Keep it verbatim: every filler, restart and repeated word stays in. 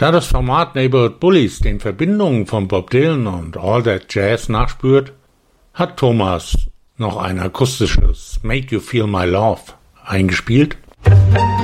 Da das Format Neighborhood Bullies den Verbindungen von Bob Dylan und All That Jazz nachspürt, hat Thomas noch ein akustisches Make You Feel My Love eingespielt.